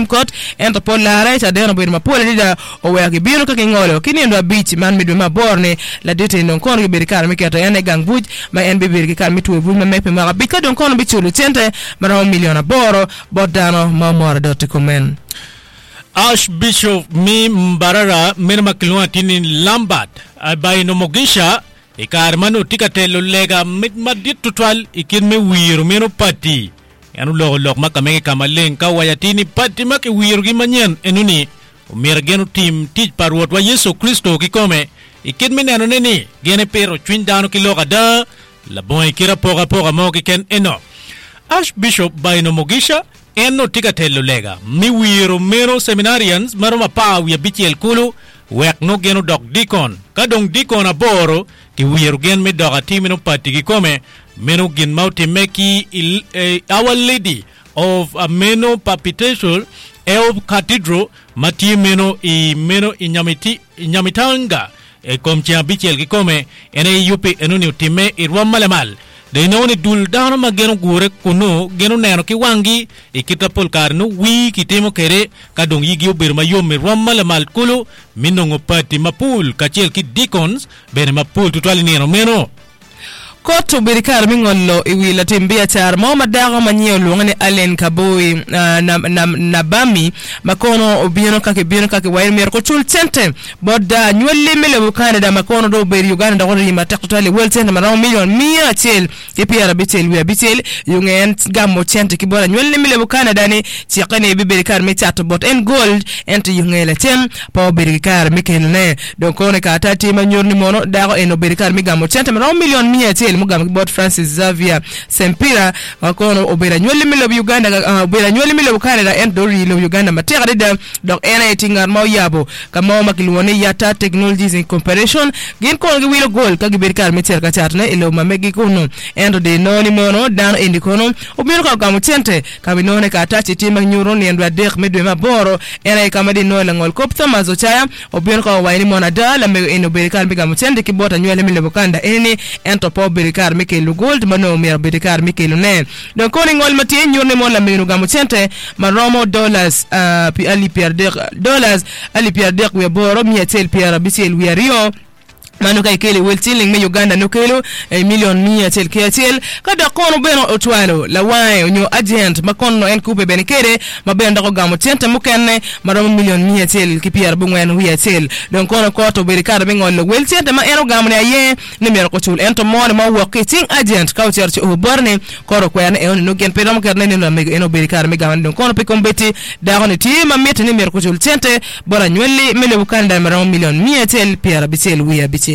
Court ento polare ta deno bir mapole dida o wagi bino ka ngolo kini ndo beach man midwe maborne la dete non kono bir kar mi keto ene gang buj ma en bibir kar mi tuwe ma mepe ma bika don kono bichulu tente mara miliona boro bodano mamora dot komen Archbishop mi mbarara menma kilwatini Lambert bay no mogisha ikar manu tikatelo lega midmadit tutwal ikin me wiru meno pati anu log makame kamaleng kawayatini pati make wiru gimanyen enuni umirgenu tim tij parwot wa Yesu Kristo kikome ikin me nano neni gene pero chwindano kiloga da la boy kira poga mo kiken eno Archbishop bay no mogisha eno tikatelo lega mi wiru meno seminarians maroma pawi bichiel kulu wek no geno dok dikon kadong dikon aboro ti wiru gen me dok atimino pati kikome meno gin mauti meki Our Lady of Meno Perpetual of Cathedral mati meno inyamitanga komchia bichiel kikome ene yupi enuni utime irwa malamal de noni dul dano mageno gure kuno geno neno ki wangi ikita polkarno wi kitemo kere kadong yigi obirma yome ramala malkulu minongo pati mapul kachel ki deacons bene mapul tutwali neno meno Koto birikar mingollo iwila timbia char mama dago manyeo luangane Allen Kaboi na bami makono obino kake wairi miyarko chul tente boda nyueli mile bukane da makono do beri Uganda da wadi matak totali well tente marao milion miya chel kipiara bitel yungen gamo tente kibora nyueli mile bukane dani chikane birikar michato bot en gold ente yungele ten pa birikar mikene donc kone katati manyorni mono dago eno birikar migamo tente marao milion miya chel mugam bot Francis Xavier Sempira wakono obera nyoli milo Uganda obera nyoli milo Canada and dori lo Uganda matera de donc ena tingar mo yabo kama makilwone yata technologies in comparison gen ko ngi wilo gol ka giberkar meter ka chatna ilo mamegi kono endo de noni mono dan indi kono obiro ka gamu tente kabinone ka tachi tima nyuro ni endo adek medwe maboro ena kama de no la ngol kopta mazo chaya obiro ka waini mona dala me eno berkar bigamu tente kibota nyoli milo Canada eni ento po berkar Michael Gold mano mer berkar Michael ne donc ko ngol matie nyurne mo la menu gamu tente maromo dollars pi ali pierre dollars ali pierre we boro mietel pierre bitel we rio manu kay kele weltiling me Uganda no kelo million mia tel ketel kada kono beno otwalo la wae nyo agent makono en coupe ben kere mabenda ko gamu tente mukenne marom million mia tel ki pierre bu ngwen wi tel donc kono ko to be kada be ngol weltente ma eno gamu ne ye ne mer ko tul ento mon ma working agent ka cherche o borne koro ko en e no gen pedam kerne ne no me eno be kada me gamu donc kono pe kombeti da hono ti ma meti ne mer ko tul tente bora nyolli mele bukanda marom million mia tel pierre bitel wi bitel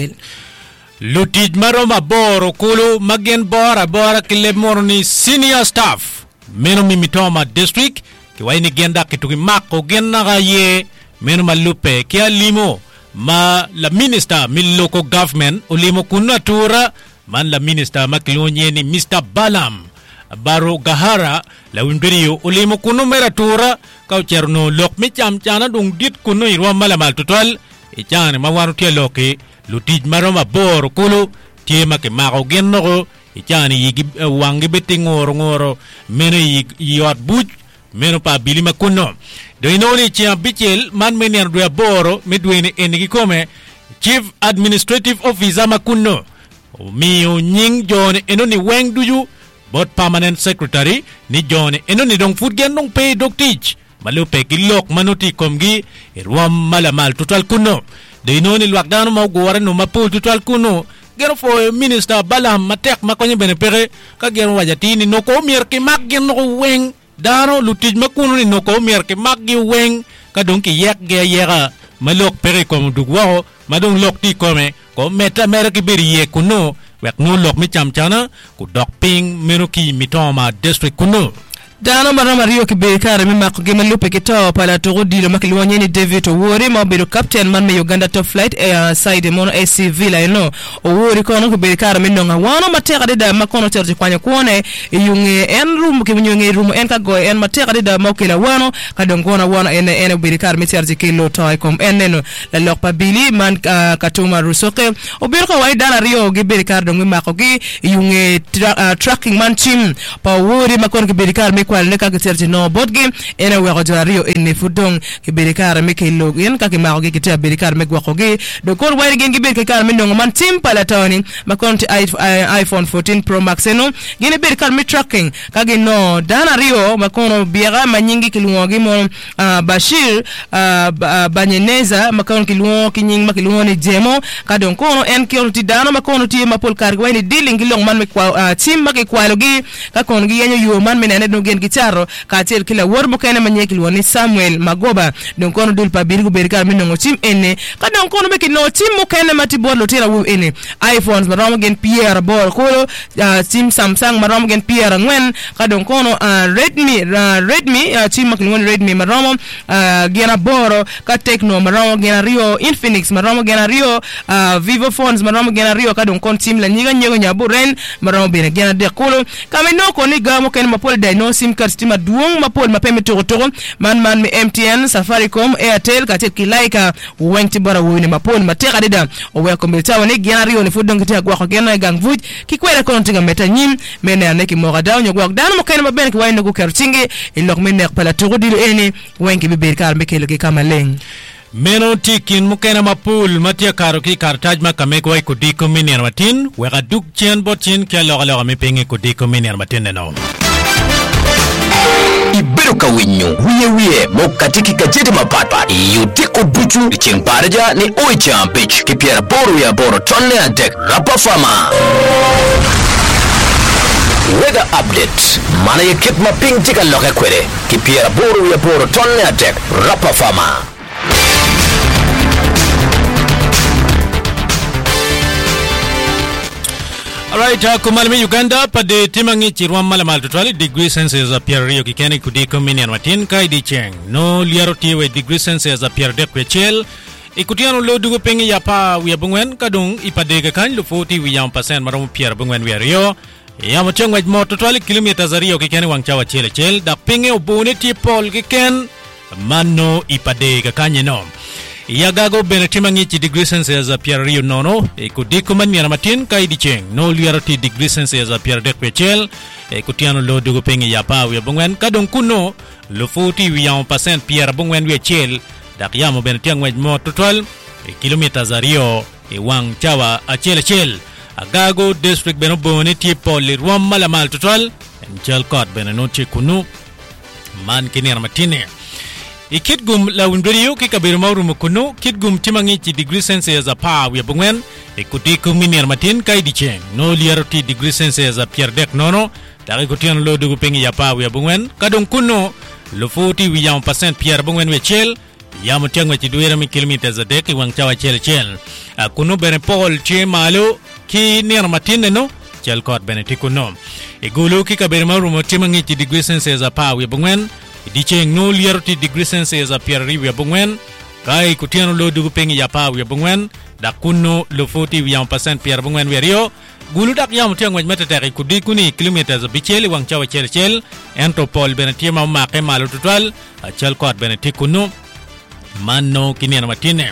Lutij maroma boro kulu magen bora kile morni senior staff meno Mitoma district kiwaini genda kituki mako genna gaye meno malupe kia limo ma la minister mi local government ulimo kuna tura man la minister makilonye ni Mr. Balam Baro Gahara la wimperio ulimo kuno mera tura kaucherno lok mi chana dung dit kuno irwa malamal total ichane mawaru tia loke Lutij maroma boro kulu tiema ke mako genno ichani yigi wangi beti ngoro meno yot buj meno pa bilima kuno do inoli chia bichel man mener do boro medwene enigi kome chief administrative officer makuno miyo nying jone enoni weng duju bot permanent secretary ni jone enoni dong food gen dong pay dok teach malupe kilok manuti komgi irwam malamal total kuno de inoni lwakdano ma gore no mapul total kuno gero fo minister Balam matek makonye benepere ka gero wajatini no ko mier ki mag gen no weng daro lutij makuno ni no ko mier ki mag gi weng ka donki yek ge yera malok pere ko dugwa madong lok ti kome ko meta mer ki beri ye kuno wek no lok mi chamchana ku dok ping meroki Mitoma district kuno Dano marama rio kibekare mima kugema lupe kitawa pala turudi makiliwanye ni David Owori mabiru captain man me Uganda top flight side mono SCV la ino Owori kono kibekare minonga wano mateka dida makono terji kwanya kuone yunge en room kibunyunge room en kagoy en mateka dida maukila wano kadongona wano ene kibekare miterji kilo toy kom eneno la lokpa bili man katuma rusoke Obiru kwa waidana rio kibekare dongi makogi yunge tracking man team pa Owori makono kibekare kwal ne ka terti no bodge ena we rojario ene fudong ke berikar me ke logen ka ke maoge ke ta berikar me gwakoge do kor wari gen gibe ke kar me no man tim palatoni makonti iPhone 14 Pro Max eno gene berikar me tracking ka ge no dana rio makono biara manyingi kilungogi mo Bashir banyeneza makono kilungo kinying makilungo ni jemo ka don kono en ki ti dana makono ti mapol kar wani dealing gilong man me kwa tim make kwalogi ka kono gi yanyo yo man me ne no gen gitaro ka tel kila wor mo kene manye kilwo ni Samuel Magoba don kono dul pa birigu berikar me no tim enne ka don kono me no tim mo kene mati borlo tira wu ene iPhones marom gen Pierre bor ko tim Samsung marom gen Pierre ngwen ka don kono Redmi tim makilwo Redmi marom gena boro ka Tecno marom gena Rio Infinix marom gena Rio Vivo phones marom gena Rio ka don kono tim la nyiga nyego nyabu ren marom bena gena de kolo kame no ko ni gamo ken mapol dai no sim card stima duong mapol mapeme toro man me MTN Safaricom Airtel ka tek laika wenti bara woni mapol mateka deda o we ko miltawa ni gena Rio ni fudon kiti agwa ko gena gang vuj ki kwera ko tinga meta nyim mena neki mo gadaw nyogwa dano mo ken maben ki wayno ko kertinge ilok menek pala toro dilo ene wenki be berkar mekelo ki kamaleng meno tikin mukena mapul matia karo ki kartaj makame ko ko diko minian matin wega duk chen botin ke lo me penge ko diko minian matin no Iberuka winyo wiye mokatiki kajete mapatpa yutiko buchu ichimparja ni oicha bitch kipiera boru ya boro tonne adek rapa fama weather update mana yekit maping tika loke kwere kipiera boru ya boro tonne adek rapa fama. Alright, kumalimi Uganda pade timangi chirwam malamal totally degree Celsius appear rio kikeni kudiko minian matin kai di cheng no liaroti we degree Celsius appear de kwechel ikutiano lo dugo pengi yapa wi bungwen kadung ipade ka kan lo 40 wi yam percent marom pier bungwen wi rio yam cheng we mo totally kilometers rio kikeni wangchawa chel da pengi obone ti pol kiken mano ipade ka kanyeno Yagago benetimangi chi degree Celsius appear rio nono kudiko mania matin kai di cheng no liaroti degree Celsius appear de kwechel kutiano lo dugo pengi yapa wi bungwen kadung kuno lo 40 wi yam percent pier bungwen wi chel dak yamo benetiang we mo total kilometers rio wang chawa achel agago district benobone ti poli rom malamal total en court benenochi kunu man kinir matine ikitgum la windrio ki kabir mawru mukuno kitgum timangi chi degree Celsius apa wi bungwen ikutiko minir matin kai di cheng no liaroti degree Celsius pier dek nono dari kutian lo dugu pengi yapa wi bungwen kadong kuno lo 40 wi yam percent pier bungwen we chel yam tiang we chi duera mi kilometers dek wang chawa chel kuno bene pol che malo ki nir matin no chel court bene tikuno igulu ki kabir mawru mo timangi chi degree Celsius apa wi bungwen di cheng no liaroti degree Celsius appear wi bungwen kai kutiano lo dugu pengi yapa wi bungwen da kuno lo 40 wi yam percent pier bungwen wi rio gulu dak yam tiang waj meta tari kudi kuni kilometers bicheli wang chawa chel entopol benati ma ke malu total chel court benati kuno manno kinian matine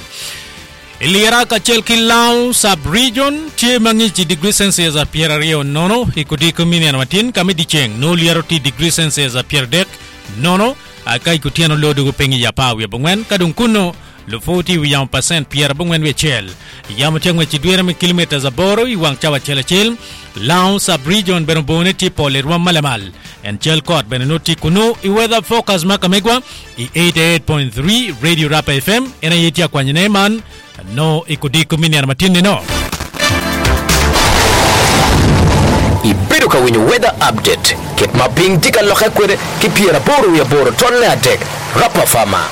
Iliara kachel kilau sub region che mangi chi degree Celsius appear rio nono ikudi kuminian matin kami di cheng no liaroti degree Celsius appear dek nono akai kutiano lo dugu pengi yapa wi bungwen kadung kuno lo 40 wi yam percent pier bungwen we chel yam chengwe chi duera mi kilometers aboro i wang chawa chel law sub region benobone ti polerwa malamal en chel court benoti kuno i weather focus makamegwa i 88.3 radio rap fm ena yetia kwanyene man no ikudi kuminian matine no Iberuka winyo weather update kit maping tika loke kwere kipiera boru ya boro tonne atek rapa fama.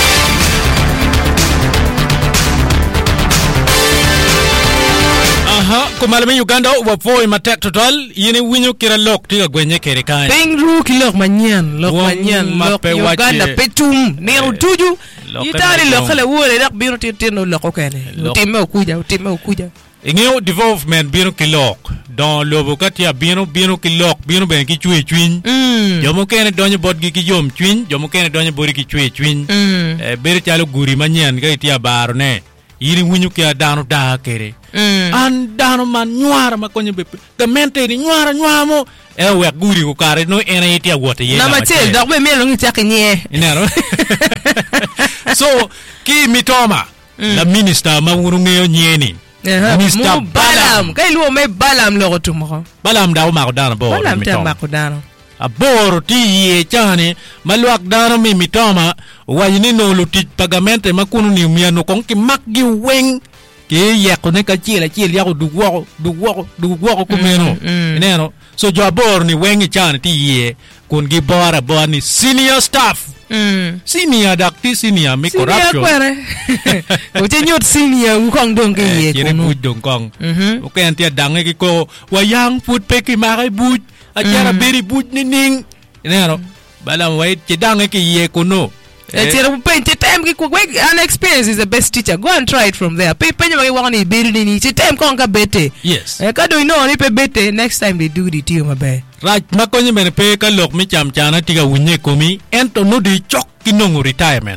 Aha kumalami Uganda wa foi matek total yini winyo kira lok tiga gwenye kere kai pengru kilok manyan lok Uganda petum nero tuju itari lokale wole dak biro titino loko kene utime ukuja ingeo development biro kilok dans lobokatia biro kilok biro ben ki chue chwin jomo kene donyo bod gi jom chwin jomo kene donyo bori ki chue chwin bere chalo guri manyan ga itia barne yini winyu kia dano da kere an dano man nyuara ma konyo be gamente ni nyuara mo e we guri ko kare no ena yiti agote ye na matel dog be melo ngi takinye inero so ki mitoma la minister ma wuru ngeyo nyeni Mr. Balam kai luo me Balam lo tumo Balam daw ma ko dano bo Balam ta ma ko dano aboro ti ye chane maluak dano mi mitoma wayini no lutit pagamente makunu ni miano kong ki makgi weng ki ye ko ne ka chila ya ko dugwo ko meno neno so jo abor ni wengi chane ti ye kun gi bora ni senior staff senior dakti senior mi corruption o te nyot senior u kong dong ke ye ko no dong kong o ken tia dange ki ko wayang put pe ki mare buj ajara beri buj ni ning neno Balam wait ti dange ki ye ko no Tira pente time ki kwek an experience is the best teacher. Go and try it from there. Pe penye magi wani beri ni time konka bete. Yes. Ka do no ni pe bete next time they do the tiyo mabe. Right, makonye mene pe ka lok mi cham chana tiga wunye komi ento no di chok kinongo retirement.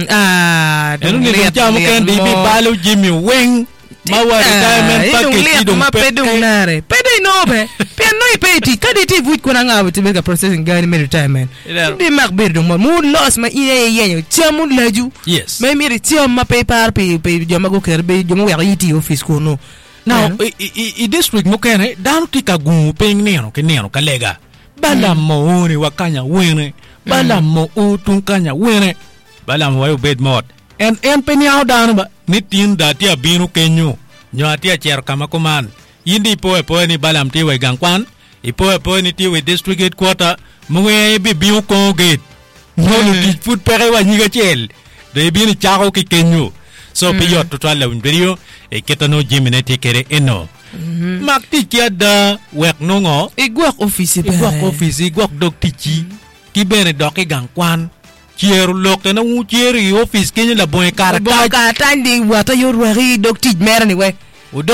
Enu ni cham ken di bi balu Jimmy Weng mawa retirement package dong pedung nare. Pede no be. Pe no ipeti kadi ti vuit kona ngawe to make a processing gani me retirement. Di mak berdung mo loss ma iye yenyo chamu laju. Yes. Me mi retiom ma paper pe joma go kerbe joma wa yiti office ko no. Now, i district mo kene dano tika gungu peng neno ke neno kalega. Balam mo ni wakanya wene. Balam mo utun kanya wene. Balam wayo bed mod. En penyao dano ba nitin datia binu kenyo. Nyo atia cher kama kuman. Yindi poe ni balam tiwe gangkwan. Ipoe ni tiwe district headquarter. Mwe bi biu kongate. Nyo di food pere wa nyiga chel. De bini chako ki kenyo. So piyot tutwa la video e ketano jimine tikere eno makti kiada wek nongo igwak office igwak dok tichi ki bene dok e gangkwan chieru lok tena wu chieri office kenya la boy kara ka tandi wata yorwari dok tij mera ni we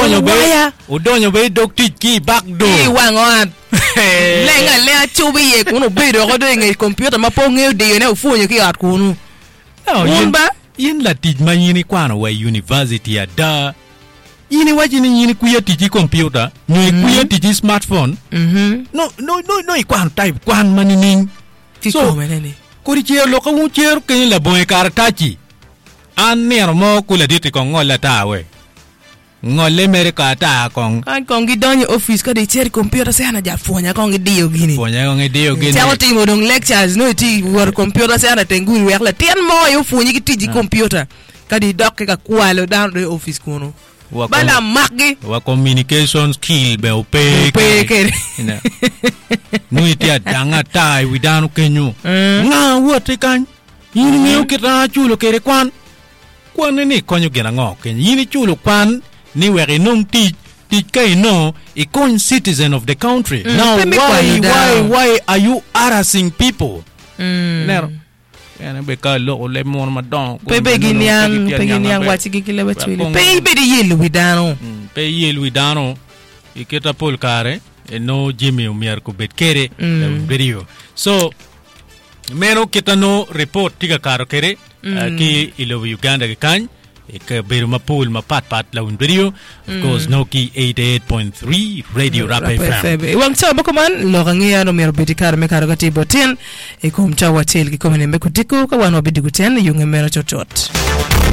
udonyo be dok tij ki back door ki wangoan lenga le chubi ye kuno bedo ko de ngai computer maponge de ne ufunyo ki at kunu umba yin la tij ma yini kwano wa university ya da yini wajini yini kuya tiji computer nyoi kuya tiji smartphone no ikwan type kwan manining so menene kuri chier loka wu chier ken la boy kartachi an ner mo kula diti ko ngola tawe ngole merika ta kong an kongi donyo office ka de chier computer se ana ja fonya kongi dio gini tawo ti mo dong lectures no ti war computer se ana tenguri wek la tien mo yo fonyi ki tiji computer ka di dok ka kwalo down the office kono bala maggi wa communication skill be ope kere no itia danga tai widanu kenyu nga wote kan yini ngeo kita chulo kere kwan ni konyo gena ngo ken yini chulo kwan ni were nung ti kay no a coin citizen of the country. Now why are you harassing people? Nero yana be ka lo le mon ma don pe giniang wati gikile batwili pe be de yelu widano pe yelu widano iketa pol kare e no Jimmy umiar ko bet kere video so meno kitano report tiga karo kere ki ilo Uganda ke kan ek beru mapul mapat la un video of course Noki 88.3 Radio Rap FM wang cha bokoman lo gangia no mer bedikar me karo gati botin e kom cha watel ki komene me kutiko ka wano bidigu ten yunge mera chochot